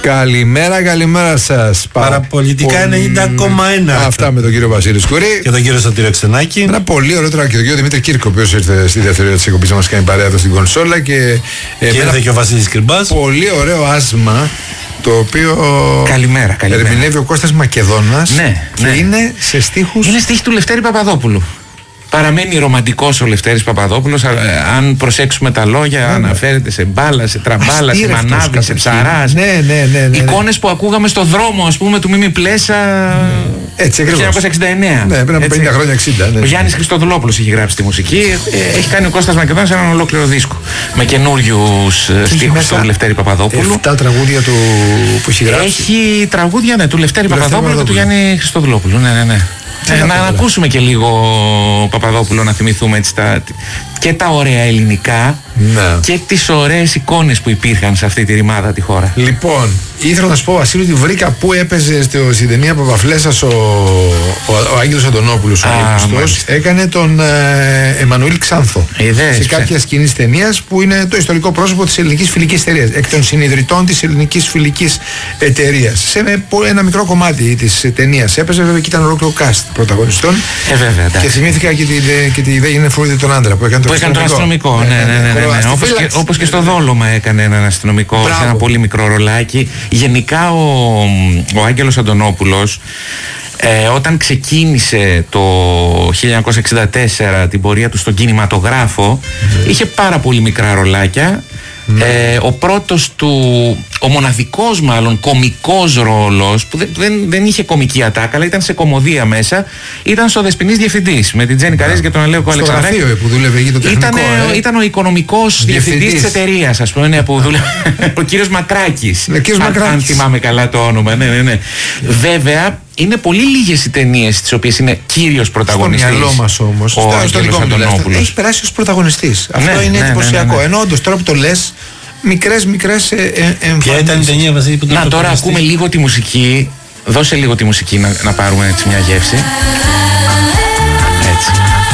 Καλημέρα σας. Παραπολιτικά 90,1. Αυτά με τον κύριο Βασίλη Σκουρή και τον κύριο Σωτήριο Ξενάκη. Ένα πολύ ωραίο τώρα και τον κύριο Δημήτρη Κύρκο, ο οποίος ήρθε στη δεύτερη ώρα της εκπομπής να μας κάνει παρέα εδώ στην κονσόλα. Και ήρθε και ο Βασίλης Κρυμπάς. Πολύ ωραίο άσμα, το οποίο καλημέρα. ερμηνεύει ο Κώστας Μακεδόνας. Ναι, και είναι σε στίχους. Είναι στίχη του Λευτέρη Παπαδόπουλου. Παραμένει ρομαντικός ο Λευτέρης Παπαδόπουλος. Αν προσέξουμε τα λόγια, αναφέρεται σε μπάλα, σε τραμπάλα, σε μανάβη, σε ψαράς. Ναι. Εικόνες που ακούγαμε στο δρόμο, ας πούμε, του Μίμη Πλέσα. Έτσι το 1969. Ναι, πριν από 50 χρόνια, 60. Ναι. Ο Γιάννης Χριστοδουλόπουλος έχει γράψει τη μουσική. Έχει κάνει ο Κώστας Μακεδόνας έναν ολόκληρο δίσκο. Με καινούριους στίχους του Λευτέρη Παπαδόπουλου. 7 τραγούδια του που έχει γράψει. Έχει τραγούδια του Λευτέρη Παπαδόπουλου και του Γιάννη Χριστοδουλόπουλου. Ναι. Να ακούσουμε και λίγο Παπαδόπουλο, να θυμηθούμε έτσι και τα ωραία ελληνικά, ναι, και τις ωραίες εικόνες που υπήρχαν σε αυτή τη ρημάδα τη χώρα. Λοιπόν, ήθελα να σου πω, Βασίλη, ότι βρήκα που έπαιζε στην ταινία Παπαφλέσσας ο Άγγελος Αντωνόπουλος, ο Αίγουστος. Έκανε τον Εμμανουήλ Ξάνθο σε κάποια σκηνή της ταινίας, που είναι το ιστορικό πρόσωπο της ελληνικής φιλικής εταιρείας, εκ των συνιδρυτών της ελληνικής φιλικής εταιρείας. Σε ένα μικρό κομμάτι της ταινίας έπαιζε, βέβαια, και ήταν ολόκληρο cast πρωταγωνιστών. Βέβαια, και θυμήθηκα και τη ιδέα είναι Φρούδη τον άντρα που έκανε τον αστυνομικό. Ναι. Όπως και στο Δόλωμα έκανε έναν αστυνομικό σε ένα πολύ μικρό ρολάκι. Γενικά ο Άγγελος Αντωνόπουλος, όταν ξεκίνησε το 1964 την πορεία του στον κινηματογράφο, είχε πάρα πολύ μικρά ρολάκια. Ο πρώτος του, ο μοναδικός μάλλον κομικός ρόλος, που δεν είχε κομική ατάκα, αλλά ήταν σε κομμωδία μέσα, ήταν στο Δεσποινής Διευθυντής με την Τζέννη Καρέζη και τον Αλέκο Αλεξανδράκη. Στο γραφείο που δούλευε εκεί το τεχνικό. Ήταν ο οικονομικός διευθυντής της εταιρείας, ας πούμε, που δούλευε. Ο κύριος Μακράκης. Αν θυμάμαι καλά το όνομα. Ναι. Βέβαια, είναι πολύ λίγες οι ταινίες τις οποίες είναι κύριος πρωταγωνιστής. Στο μυαλό μας όμως, στο δικό μου τουλάχιστον, έχει περάσει ως πρωταγωνιστής. Αυτό είναι εντυπωσιακό. Ενώ όντως τώρα που το λες, μικρές εμφανίσεις. Ποια ήταν η ταινία, Βασίλη, που το να, τώρα ακούμε λίγο τη μουσική. Δώσε λίγο τη μουσική να πάρουμε έτσι μια γεύση. Έτσι.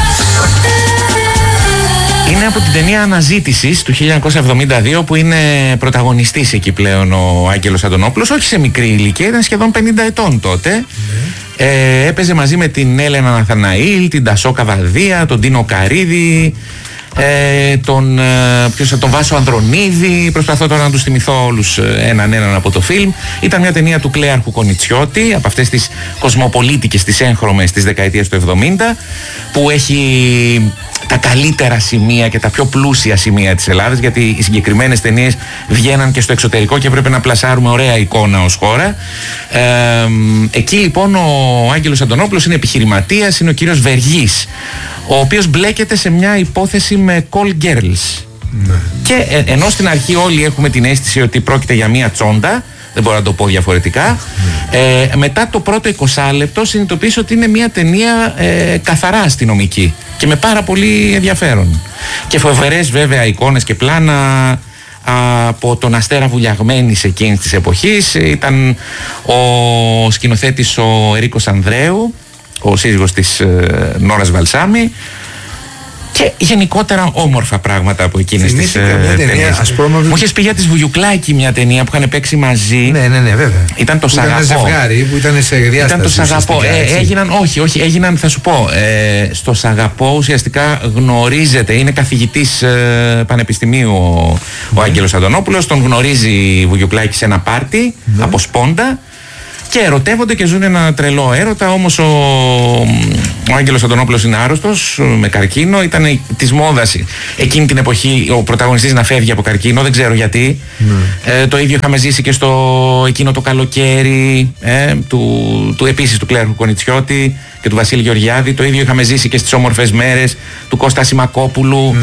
Είναι από την ταινία Αναζήτησης του 1972, που είναι πρωταγωνιστής εκεί πλέον ο Άγγελος Αντωνόπουλος, όχι σε μικρή ηλικία, ήταν σχεδόν 50 ετών τότε. Έπαιζε μαζί με την Έλενα Ναθαναήλ, την Τασό Καβαδία, τον Τίνο Καρίδη, τον Βάσο Ανδρονίδη. Προσπαθώ τώρα να τους θυμηθώ όλους έναν από το φιλμ. Ήταν μια ταινία του Κλέαρχου Κονιτσιώτη, από αυτές τις κοσμοπολίτικες, τις έγχρωμες της δεκαετίας του 70, που έχει τα καλύτερα σημεία και τα πιο πλούσια σημεία της Ελλάδας, γιατί οι συγκεκριμένες ταινίες βγαίναν και στο εξωτερικό και πρέπει να πλασάρουμε ωραία εικόνα ως χώρα. Εκεί λοιπόν ο Άγγελος Αντωνόπουλος είναι επιχειρηματίας, είναι ο κύριος Βεργής, ο οποίος μπλέκεται σε μια υπόθεση με call girls. Ναι. Και ενώ στην αρχή όλοι έχουμε την αίσθηση ότι πρόκειται για μια τσόντα, δεν μπορώ να το πω διαφορετικά, μετά το πρώτο 20 λεπτό συνειδητοποιήσω ότι είναι μια ταινία καθαρά αστυνομική και με πάρα πολύ ενδιαφέρον. Και φοβερές βέβαια εικόνες και πλάνα από τον Αστέρα Βουλιαγμένης εκείνης της εποχής. Ήταν ο σκηνοθέτης ο Ερίκος Ανδρέου, ο σύζυγος της Νόρας Βαλσάμι, και γενικότερα όμορφα πράγματα από εκείνες τις ταινίες. Μου είχες πει για τις Βουγιουκλάκη μια ταινία που είχαν παίξει μαζί. Ναι, βέβαια. Ήταν το Σαγαπό. Ήταν ζευγάρι που ήταν σε διάσταση. Ήταν το Σαγαπό. Έγιναν, θα σου πω, στο Σαγαπό ουσιαστικά γνωρίζεται, είναι καθηγητής πανεπιστημίου ο Άγγελος Αντωνόπουλος, τον γνωρίζει η Βουγιουκλάκη σε ένα πάρτι από Σπόντα. Και ερωτεύονται και ζουν ένα τρελό έρωτα. Όμως ο Άγγελος Αντωνόπουλος είναι άρρωστος με καρκίνο. Ήταν της μόδας εκείνη την εποχή ο πρωταγωνιστής να φεύγει από καρκίνο, δεν ξέρω γιατί. Το ίδιο είχαμε ζήσει και στο εκείνο το καλοκαίρι του επίσης του Κλέαρχου Κονιτσιώτη και του Βασίλη Γεωργιάδη. Το ίδιο είχαμε ζήσει και στις όμορφες μέρες του Κώστα Σιμακόπουλου.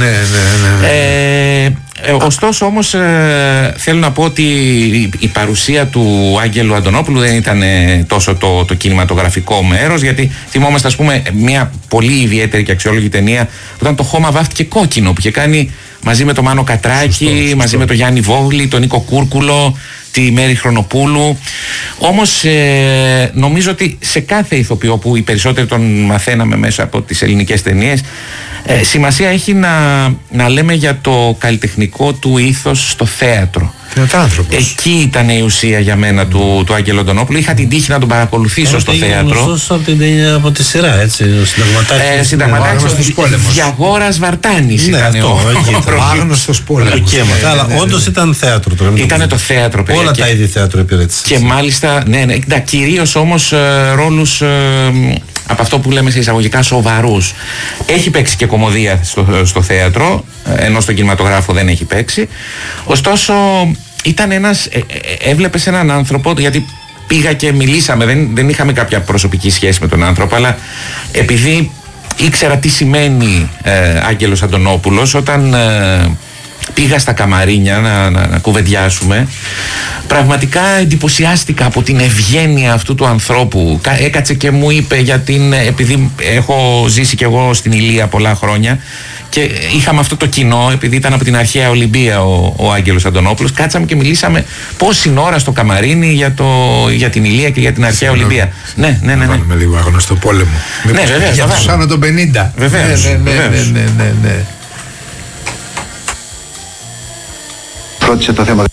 Ωστόσο όμως θέλω να πω ότι η παρουσία του Άγγελου Αντωνόπουλου δεν ήταν τόσο το κινηματογραφικό μέρος, γιατί θυμόμαστε, ας πούμε, μια πολύ ιδιαίτερη και αξιόλογη ταινία που ήταν το Χώμα βάφτηκε κόκκινο, που είχε κάνει μαζί με τον Μάνο Κατράκη, μαζί με τον Γιάννη Βόγλη, τον Νίκο Κούρκουλο, τη Μέρη Χρονοπούλου. Όμως νομίζω ότι σε κάθε ηθοποιό που οι περισσότεροι τον μαθαίναμε μέσα από τις ελληνικές ταινίες, Σημασία έχει να λέμε για το καλλιτεχνικό του ήθος στο θέατρο. Εκεί ήταν η ουσία για μένα του Άγγελου Αντωνόπουλου. Είχα την τύχη να τον παρακολουθήσω στο θέατρο. Από τη σειρά, έτσι. Ο συνταγματάρχης Διαγόρας Βαρτάνης ήταν ο άγνωστος πόλεμος. Αλλά όντως ήταν θέατρο. Ήταν το θέατρο, παιδιά. Όλα τα είδη θέατρο υπηρέτησε. Και μάλιστα, κυρίως όμως ρόλους από αυτό που λέμε σε εισαγωγικά σοβαρούς. Έχει παίξει και κωμωδία στο θέατρο, ενώ στον κινηματογράφο δεν έχει παίξει. Ωστόσο ήταν έβλεπες έναν άνθρωπο, γιατί πήγα και μιλήσαμε, δεν είχαμε κάποια προσωπική σχέση με τον άνθρωπο, αλλά επειδή ήξερα τι σημαίνει Άγγελος Αντωνόπουλος, όταν πήγα στα καμαρίνια να κουβεντιάσουμε, πραγματικά εντυπωσιάστηκα από την ευγένεια αυτού του ανθρώπου. Έκατσε και μου είπε, επειδή έχω ζήσει κι εγώ στην Ηλία πολλά χρόνια και είχαμε αυτό το κοινό, επειδή ήταν από την αρχαία Ολυμπία ο Άγγελος Αντωνόπουλος, κάτσαμε και μιλήσαμε πόση ώρα στο καμαρίνι για την Ηλία και για την αρχαία Ολυμπία. Ναι. Να βάλουμε λίγο άγνωστο πόλεμο. Ναι, βεβαίως. Για τους άνω των 50. Βεβαίως. Ναι. Ρώτησε το θέμα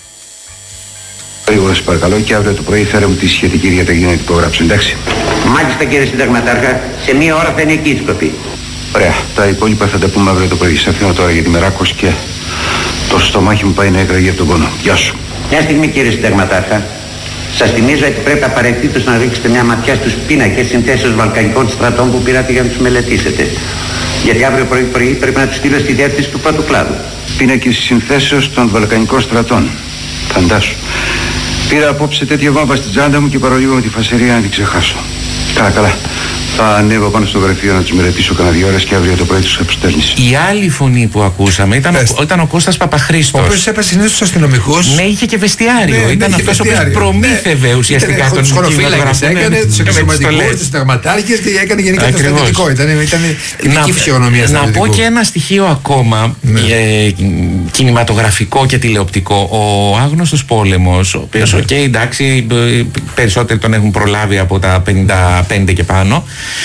γρήγορα, σε παρακαλώ, και αύριο το πρωί φέρε μου τη σχετική διαταγή να την υπογράψω, εντάξει? Μάλιστα, κύριε Συνταγματάρχα, σε μία ώρα θα είναι εκεί η σκοπή. Ωραία, τα υπόλοιπα θα τα πούμε αύριο το πρωί. Σε αφήνω τώρα γιατί είμαι ράκος και το στομάχι μου πάει να εκραγεί από τον πόνο. Γεια σου. Μια στιγμή, κύριε Συνταγματάρχα. Σας θυμίζω ότι πρέπει απαραίτητος να ρίξετε μια ματιά στους πίνακες συνθέσεως βαλκανικών στρατών που πήρατε για να τους μελετήσετε. Γιατί αύριο πρωί πρέπει να τους στείλω στη διεύθυνση του πρώτου κλάδου. Πίνακες συνθέσεως των βαλκανικών στρατών. Φαντάσου. Πήρα απόψε τέτοια βόμβα στην τσάντα μου και παρολίγο με τη φασερία να την ξεχάσω. Καλά. Θα ανέβω πάνω στο γραφείο να τους μελετήσω κανένα 2 ώρες και αύριο το πρωί τους αποστέλνεις. Η άλλη φωνή που ακούσαμε ήταν ο Κώστας Παπαχρήστος. Ο οποίος έπαιζε συνήθως στους αστυνομικούς. Ναι, είχε και βεστιάριο. Ήταν αυτός ο οποίος προμήθευε ουσιαστικά τον χωροφύλακες. Έκανε τους εξωματικούς, τους συνταγματάρχες και έκανε γενικά το στρατιωτικό. Ήταν ειδική φυσιογνωμία. Να πω και ένα στοιχείο ακόμα κινηματογραφικό και τηλεοπτικό. Ο Άγνωστος Πόλεμος, ο οποίος, εντάξει, περισσότεροι τον έχουν προλάβει από τα 55 και πάνω.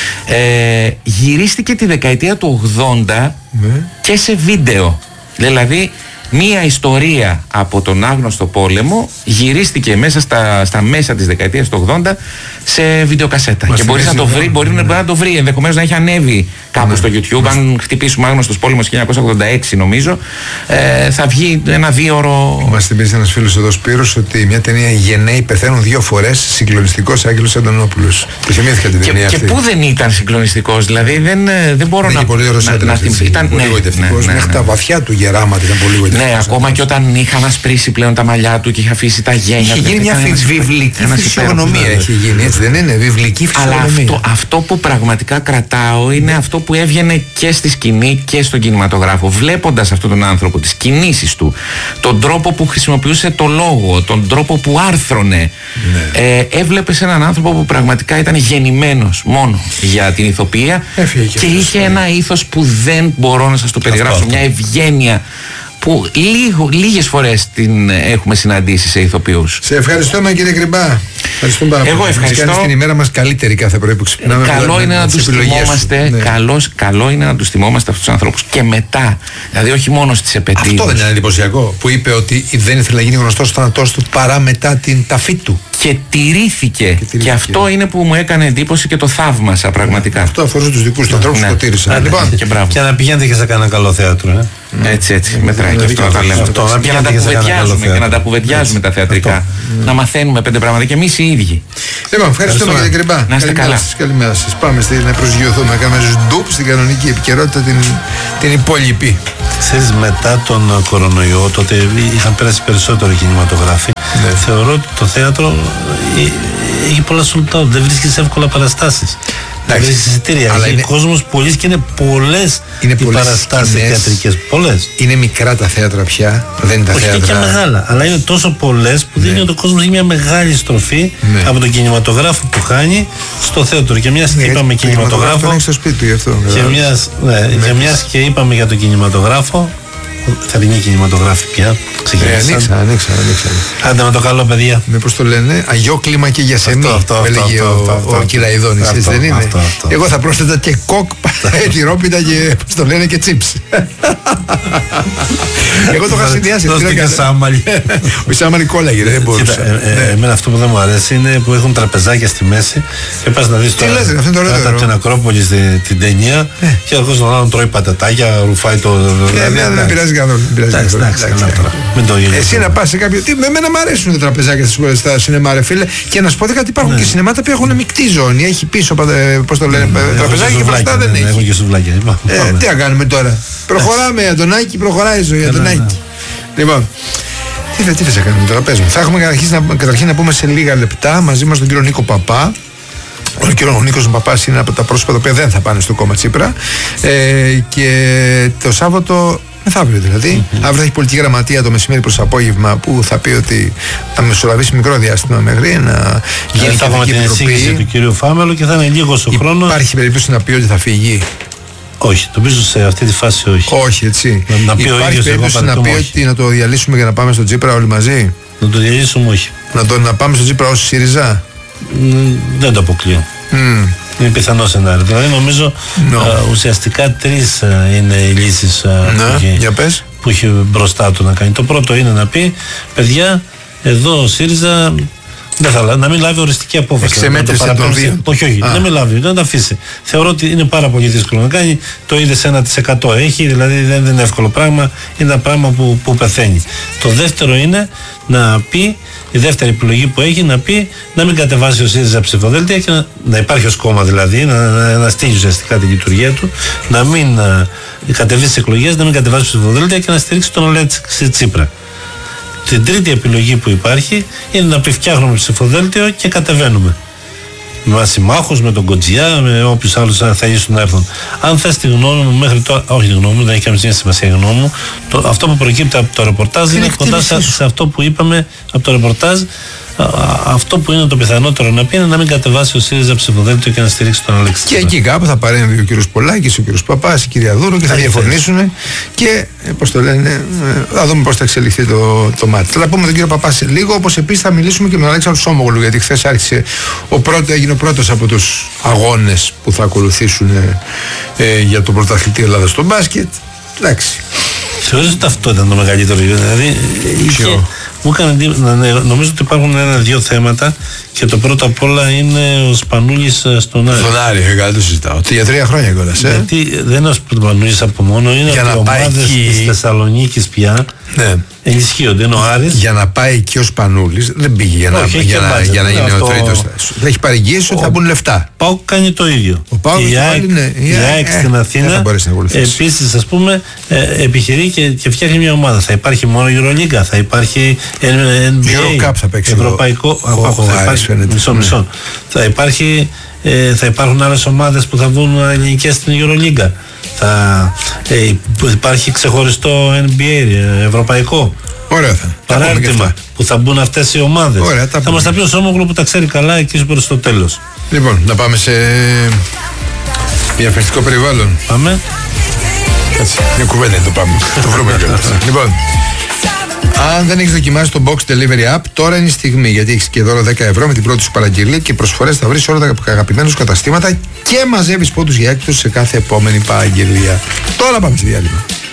Γυρίστηκε τη δεκαετία του 80 και σε βίντεο. Δηλαδή μία ιστορία από τον Άγνωστο Πόλεμο γυρίστηκε μέσα στα μέσα της δεκαετίας του 80 σε βιντεοκασέτα. Και μπορεί να το βρει, ενδεχομένως να έχει ανέβει κάπου στο YouTube. Αν χτυπήσουμε Άγνωστος Πόλεμος 1986 νομίζω, θα βγει ένα 2ωρο. Μας θυμίζει ένας φίλος εδώ, Σπύρος, ότι μια ταινία «Γενναίοι πεθαίνουν 2 φορές», συγκλονιστικός Άγγελος Αντωνόπουλος. Και θυμήθηκα την ταινία αυτή. Και πού δεν ήταν συγκλονιστικός, δηλαδή δεν μπορώ να. Πολύ ωραίος άντρας. Ήταν πολύ γοητευτικός. Μέχρι τα βαθιά του γεράματα ήταν πολύ γοητευτικός. Ναι, ακόμα και όταν είχα ανασπρίσει πλέον τα μαλλιά του και είχε αφήσει τα γένια. Είχε γίνει μια βιβλική φυσιογνωμία. Έχει γίνει, έτσι δεν είναι? Βιβλική φυσιογνωμία. Αλλά αυτό που πραγματικά κρατάω είναι αυτό που έβγαινε και στη σκηνή και στον κινηματογράφο. Βλέποντας αυτόν τον άνθρωπο, τις κινήσεις του, τον τρόπο που χρησιμοποιούσε το λόγο, τον τρόπο που άρθρωνε, έβλεπες έναν άνθρωπο που πραγματικά ήταν γεννημένος μόνο για την ηθοποιία και είχε ένα ήθος που δεν μπορώ να σας το περιγράψω, μια ευγένεια που λίγες φορές την έχουμε συναντήσει σε ηθοποιούς. Σε ευχαριστούμε, κύριε Κρυμπά. Ευχαριστούμε πάρα πολύ. Εγώ ευχαριστώ. Κάνεις την ημέρα μας καλύτερη κάθε πρωί που ξυπνάμε. Καλό είναι να τους θυμόμαστε. Καλό είναι να τους θυμόμαστε αυτούς τους ανθρώπους και μετά. Δηλαδή όχι μόνο στις επετείες. Αυτό δεν είναι εντυπωσιακό που είπε ότι δεν ήθελε να γίνει γνωστός ο θάνατός του παρά μετά την ταφή του. Και τηρήθηκε. Και αυτό είναι που μου έκανε εντύπωση και το θαύμασα πραγματικά. Αυτό αφορούσε τους δικούς του ανθρώπους που το τήρησαν. Λοιπόν, και να πηγαίνετε και σε κανένα καλό θέατρο. Έτσι, μετράει και αυτό να τα λέμε. Και να τα κουβεντιάζουμε τα θεατρικά. Να μαθαίνουμε 5 πράγματα και εμείς οι ίδιοι. Λοιπόν, ευχαριστούμε, κύριε Κρυμπά. Να είστε καλά. Καλημέρα σας. Πάμε να προσγειωθούμε. Κάνουμε σντουπ στην κανονική επικαιρότητα την υπόλοιπη. Ξέρεις, μετά τον κορονοϊό, τότε είχαν πέρασει περισσότερο κινηματογράφοι. Θεωρώ ότι το θέατρο έχει πολλά σουλτάου. Δεν βρίσκεις εύκολα παραστάσεις. Δεν βρίσκεις εισιτήρια. Έχει κόσμος πολλής και είναι πολλές οι παραστάσεις θεατρικές. Πολλές. Είναι μικρά τα θέατρα πια. Δεν είναι τα θέατρα. Όχι και μεγάλα. Αλλά είναι τόσο πολλές που δίνει ότι ο κόσμος έχει μια μεγάλη στροφή από τον κινηματογράφο που χάνει στο θέατρο. Και μιας και είπαμε κινηματογράφο. Στο σπίτι του γι' αυτό. Και μιας και είπαμε για τον κινηματογράφο. θερινοί κινηματογράφοι πια. Ανοίξαν. Άντε με το καλό, παιδιά. Μήπως το λένε Αγιόκλιμα και Γιασεμί, έλεγε ο Κυραϊδόνης, έτσι δεν είναι? Εγώ θα πρόσθετα και κοκ, τυρόπιτα και πώς το λένε και τσίπς. Εγώ το είχα συνδυάσει. Δώστε και σάμαλι. Ο σάμαλι κόλλαγε, δεν μπορούσε. Εμένα αυτό που δεν μου αρέσει είναι που έχουν τραπεζάκια στη μέση και πας να δεις τώρα από την Ακρόπολη την ταινία και αρχώς τον άλλον τρώει πατατάκια, ρουφάει το... Δεν πειράζει καθόλου. Εσύ να πας σε κάποιο... Εμένα μου αρέσουν τα τραπεζάκια στα σινεμά, ρε φίλε, και να σου πω κάτι, υπάρχουν και σινεμά τα οποία έχουν μεικτή ζώνη. Έχει πίσω, πώς το λένε, τραπεζάκι και μπροστά δεν έχει. Έχουν και σουβλάκια. Τι να κάνουμε τώρα? Προχωράμε, Αντωνάκη, προχωράει η ζωή, Αντωνάκη. Λοιπόν, τι θες να κάνουμε τώρα, πες μου. Θα έχουμε καταρχήν να πούμε σε λίγα λεπτά μαζί μας τον κύριο Νίκο Παπά. Ο Νίκος Παπάς είναι από τα πρόσωπα τα οποία δεν θα πάνε στο κόμμα Τσίπρα. Και το Σάββατο, μεθαύριο δηλαδή, αύριο θα έχει πολιτική γραμματεία το μεσημέρι προς απόγευμα που θα πει ότι θα μεσολαβήσει μικρό διάστημα μέχρι να γίνει θα έχουμε την εισήγηση του κυρίου Φάμελο και θα είναι λίγος ο χρόνος. Υπάρχει περίπτωση να πει ότι θα φύγει? Όχι, το πίσω σε αυτή τη φάση όχι. Όχι, έτσι. Να πει υπάρχει περίπτωση να πει ότι να το διαλύσουμε για να πάμε στο Τσίπρα όλοι μαζί? Να το διαλύσουμε, όχι. Να πάμε στο Τσίπρα ως ΣΥΡΙΖΑ? Δεν το αποκλείω. Είναι πιθανό σενάριο. Δηλαδή νομίζω ουσιαστικά τρεις είναι οι λύσεις που έχει μπροστά του να κάνει. Το πρώτο είναι να πει, παιδιά, εδώ ο ΣΥΡΙΖΑ να μην λάβει οριστική απόφαση. Εξεμέτρηση των δύο. Όχι, να μην λάβει, να τα αφήσει. Θεωρώ ότι είναι πάρα πολύ δύσκολο να κάνει. Το είδε σε 1% έχει, δηλαδή δεν είναι εύκολο πράγμα. Είναι ένα πράγμα που πεθαίνει. Το δεύτερο είναι να πει, η δεύτερη επιλογή που έχει, να πει να μην κατεβάσει ο ΣΥΡΙΖΑ ψηφοδέλτια και να υπάρχει ως κόμμα, δηλαδή να στείλει ουσιαστικά τη λειτουργία του, να μην κατεβεί στις εκλογές, να μην κατεβάσει ψηφοδέλτια και να στηρίξει τον Αλέξη Τσίπρα. Την τρίτη επιλογή που υπάρχει είναι να πει φτιάχνουμε ψηφοδέλτιο και κατεβαίνουμε. Με συμμάχους, με τον Κοντζιά, με όποιους άλλους θα ήσουν να έρθουν. Αν θες τη γνώμη μου μέχρι τώρα, όχι τη γνώμη μου, δεν έχει καμία σημασία η γνώμη μου, αυτό που προκύπτει από το ρεπορτάζ είναι κοντά σε αυτό που είπαμε από το ρεπορτάζ. Αυτό που είναι το πιθανότερο να πει είναι να μην κατεβάσει ο ΣΥΡΙΖΑ ψηφοδέλτιο και να στηρίξει τον Αλέξη. Και εκεί κάπου θα παρέμβει ο κύριος Πολάκης, ο κύριος Παπάς, η κυρία Δούρο και θα διαφωνήσουν και πώς το λένε, θα δούμε πώς θα εξελιχθεί το μάτι. Θα τα πούμε τον κύριο Παπά σε λίγο, όπως επίσης θα μιλήσουμε και με τον Αλέξανδρο Σόμογλου, γιατί χθες έγινε ο πρώτος από τους αγώνες που θα ακολουθήσουν για τον πρωταθλητή Ελλάδα στο μπάσκετ. Εντάξει. Θεωρείς ότι αυτό ήταν το μεγαλύτερο? Δηλαδή, μου έκανε, νομίζω ότι υπάρχουν ένα-δύο θέματα και το πρώτο απ' όλα είναι ο Σπανούλης στον Άρη. Στον Άρη, καλά το συζητάω. Για 3 χρόνια κιόλας. Γιατί δεν είναι ο Σπανούλης από μόνο, είναι ότι οι ομάδες της Θεσσαλονίκης πια ενισχύονται. Είναι ο Άρης. Για να πάει εκεί ο Σπανούλης δεν πήγε για να είναι ο τρίτος. Δεν έχει παρηγγίσει ότι θα μπουν λεφτά. ΠΑΟΚ κάνει το ίδιο. Η ΑΕΚ στην Αθήνα επίσης, ας πούμε, επιχειρεί και φτιάχνει μια ομάδα. Θα υπάρχει μόνο Euroliga, θα υπάρχει NBA, Ευρωπαϊκό. Μισό. Θα υπάρχουν άλλες ομάδες που θα βγουν ελληνικές στην Euroliga. Υπάρχει ξεχωριστό NBA, ευρωπαϊκό. Ωραία, παράρτημα που θα μπουν αυτές οι ομάδες. Ωραία, θα μας τα πει ο Σόμογλου που τα ξέρει καλά εκεί προς το τέλος. Λοιπόν, να πάμε σε διαφορετικό περιβάλλον. Πάμε. Κάτσε, μια κουβέντα το πάμε. Το βρούμε κιόλας. Λοιπόν, αν δεν έχεις δοκιμάσει το Box Delivery App, τώρα είναι η στιγμή, γιατί έχεις και δώρο 10 ευρώ με την πρώτη σου παραγγελία και προσφορές θα βρεις σε όλα τα αγαπημένα σου καταστήματα και μαζεύεις πόντους για έκπτωση σε κάθε επόμενη παραγγελία. Τώρα πάμε στη διάλειμμα.